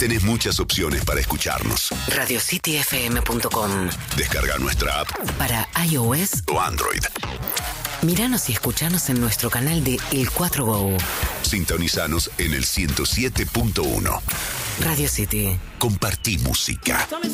tenés muchas opciones para escucharnos. RadioCityFM.com. Descarga nuestra app para iOS o Android. Míranos y escuchanos en nuestro canal de El 4Go. Sintonizanos en el 107.1. Radio City. Compartí música.